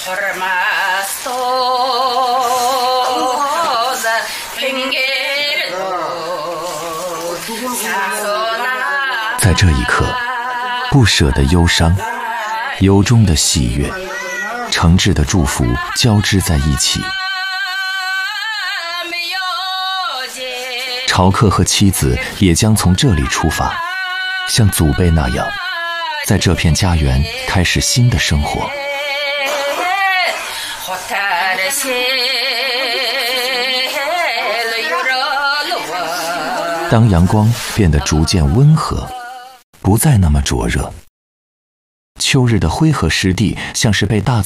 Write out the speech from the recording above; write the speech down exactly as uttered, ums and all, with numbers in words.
在这一刻，不舍的忧伤，由衷的喜悦，诚挚的祝福交织在一起。朝客和妻子也将从这里出发，像祖辈那样，在这片家园开始新的生活。当阳光变得逐渐温和，不再那么灼热，秋日的灰河湿地像是被大